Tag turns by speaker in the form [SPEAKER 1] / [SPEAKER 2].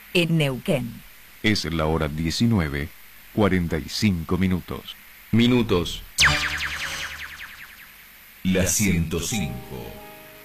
[SPEAKER 1] en Neuquén.
[SPEAKER 2] Es la hora 19:45.
[SPEAKER 3] Minutos. La 105.